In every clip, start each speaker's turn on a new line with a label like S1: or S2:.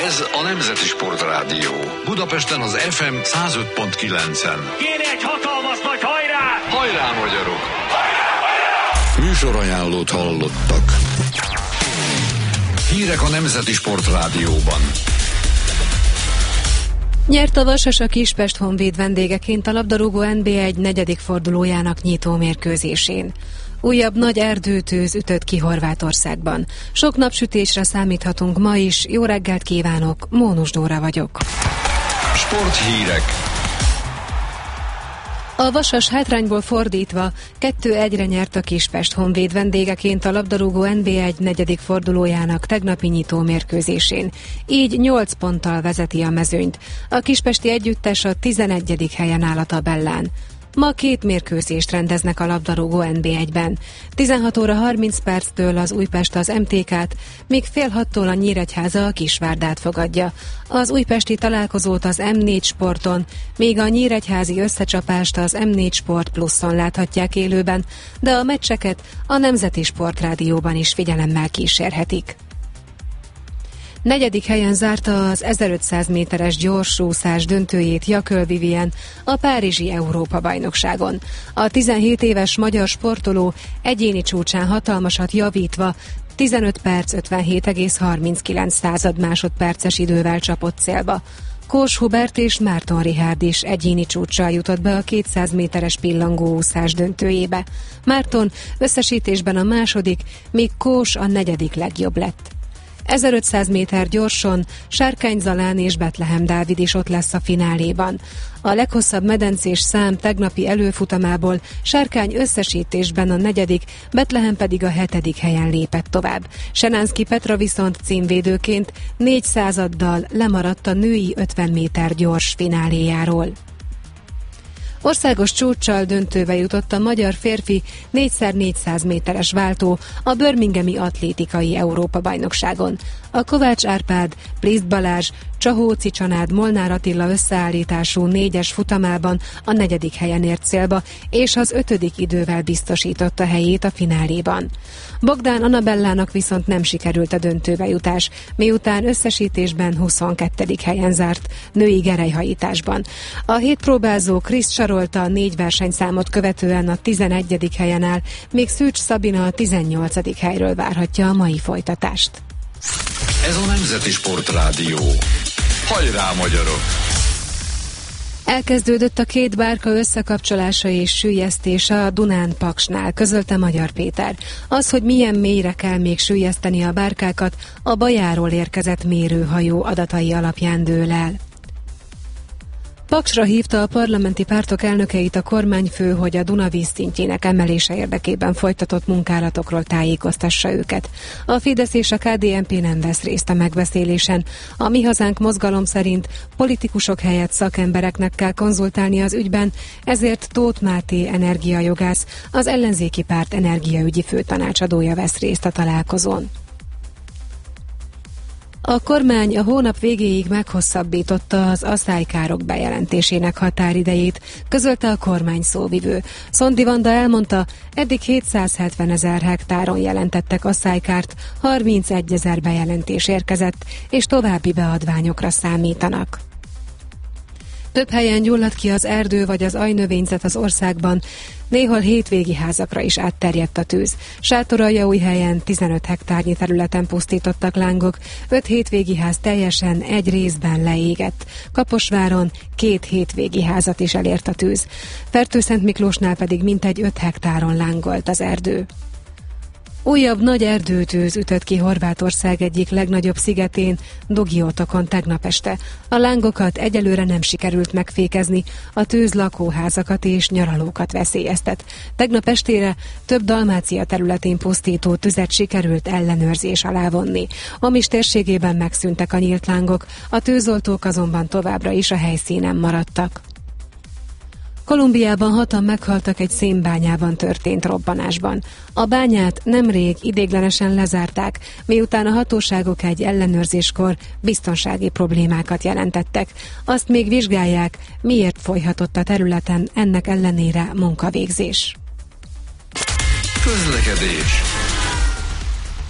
S1: Ez a Nemzeti Sportrádió. Budapesten az FM 105.9-en.
S2: Kéne egy hatalmas nagy hajrá!
S1: Hajrá, magyarok! Műsorajánlót hallottak. Hírek a Nemzeti Sportrádióban.
S3: Nyert a Vasas a Kispest Honvéd vendégeként a labdarúgó NB1 negyedik fordulójának nyitó mérkőzésén. Újabb nagy erdőtűz ütött ki Horvátországban. Sok napsütésre számíthatunk ma is. Jó reggelt kívánok, Mónus Dóra vagyok.
S1: Sporthírek.
S3: A Vasas hátrányból fordítva 2-1-re nyert a Kispest Honvéd vendégeként a labdarúgó NB1 negyedik fordulójának tegnapi nyitó mérkőzésén. Így 8 ponttal vezeti a mezőnyt. A kispesti együttes a 11. helyen áll a tabellán. Ma 2 mérkőzést rendeznek a labdarúgó NB1-ben. 16 óra 30 perctől az Újpest az MTK-t, míg fél 6-tól a Nyíregyháza a Kisvárdát fogadja. Az újpesti találkozót az M4 Sporton, míg a nyíregyházi összecsapást az M4 Sport Pluszon láthatják élőben, de a meccseket a Nemzeti Sportrádióban is figyelemmel kísérhetik. 4. helyen zárta az 1500 méteres gyorsúszás döntőjét Jaköl Vivien a párizsi Európa-bajnokságon. A 17 éves magyar sportoló egyéni csúcsán hatalmasat javítva 15 perc 57,39 másodperces idővel csapott célba. Kós Hubert és Márton Richárd is egyéni csúccsal jutott be a 200 méteres pillangóúszás döntőjébe. Márton összesítésben a második, míg Kós a 4. legjobb lett. 1500 méter gyorson Sárkány Zalán és Betlehem Dávid is ott lesz a fináléban. A leghosszabb medencés szám tegnapi előfutamából Sárkány összesítésben a 4., Betlehem pedig a 7. helyen lépett tovább. Senánszky Petra viszont címvédőként 4 századdal lemaradt a női 50 méter gyors fináléjáról. Országos csúccsal döntőbe jutott a magyar férfi 4x400 méteres váltó a Birminghami atlétikai Európa-bajnokságon. A Kovács Árpád, Pliszt Balázs, Csahóci Csanád, Molnár Attila összeállítású 4-es futamában a 4. helyen ért célba, és az 5. idővel biztosította helyét a fináléban. Bogdán Annabellának viszont nem sikerült a döntőbe jutás, miután összesítésben 22. helyen zárt női gerelyhajításban. A hétpróbázó Krisz Sarolta a 4 versenyszámot követően a 11. helyen áll, míg Szűcs Szabina a 18. helyről várhatja a mai folytatást.
S1: Ez a Nemzeti Sportrádió. Hajrá, magyarok!
S3: Elkezdődött a 2 bárka összekapcsolása és süllyesztése a Dunán-Paksnál, közölte Magyar Péter. Az, hogy milyen mélyre kell még süllyeszteni a bárkákat, a Bajáról érkezett mérőhajó adatai alapján dől el. Paksra hívta a parlamenti pártok elnökeit a kormányfő, hogy a Duna vízszintjének emelése érdekében folytatott munkálatokról tájékoztassa őket. A Fidesz és a KDNP nem vesz részt a megbeszélésen. A Mi Hazánk mozgalom szerint politikusok helyett szakembereknek kell konzultálni az ügyben, ezért Tóth Máté energiajogász, az ellenzéki párt energiaügyi főtanácsadója vesz részt a találkozón. A kormány a hónap végéig meghosszabbította az asszálykárok bejelentésének határidejét, közölte a kormány szóvivő. Szondi Vanda elmondta, eddig 770 000 hektáron jelentettek asszálykárt, 31 000 bejelentés érkezett, és további beadványokra számítanak. Több helyen gyulladt ki az erdő vagy az ajnövényzet az országban, néhol hétvégi házakra is átterjedt a tűz. Sátoraljaújhelyen 15 hektárnyi területen pusztítottak lángok, 5 hétvégi ház teljesen egy részben leégett. Kaposváron 2 hétvégi házat is elért a tűz. Fertőszentmiklósnál pedig mintegy 5 hektáron lángolt az erdő. Újabb nagy erdőtűz ütött ki Horvátország egyik legnagyobb szigetén, Dogiótokon tegnap este. A lángokat egyelőre nem sikerült megfékezni, a tűz lakóházakat és nyaralókat veszélyeztet. Tegnap estére több Dalmácia területén pusztító tüzet sikerült ellenőrzés alá vonni. Omis térségében megszűntek a nyílt lángok, a tűzoltók azonban továbbra is a helyszínen maradtak. Kolumbiában 6-an meghaltak egy szénbányában történt robbanásban. A bányát nemrég ideiglenesen lezárták, miután a hatóságok egy ellenőrzéskor biztonsági problémákat jelentettek. Azt még vizsgálják, miért folyhatott a területen ennek ellenére munkavégzés.
S1: Közlekedés.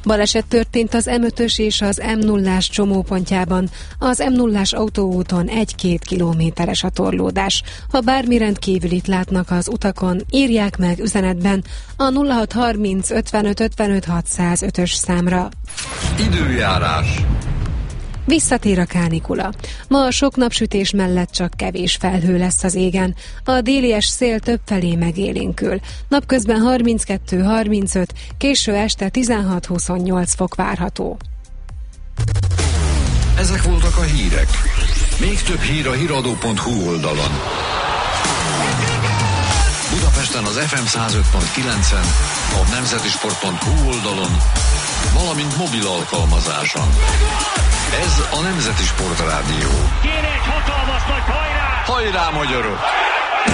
S3: Baleset történt az M5-ös és az M0-ás csomópontjában. Az M0-ás autóúton 1-2 kilométeres a torlódás. Ha bármi rendkívülit látnak az utakon, írják meg üzenetben a 0630 55 55 605-ös számra.
S1: Időjárás.
S3: Visszatér a kánikula. Ma a sok napsütés mellett csak kevés felhő lesz az égen. A délies szél többfelé megélénkül. Napközben 32-35, késő este 16-28 fok várható.
S1: Ezek voltak a hírek. Még több hír a hiradó.hu oldalon. Budapesten az FM 105.9-en, a nemzetisport.hu oldalon, valamint mobil alkalmazáson. Ez a Nemzeti Sport Rádió.
S2: Kéne egy hatalmas nagy hajrá!
S1: Hajrá, magyarok!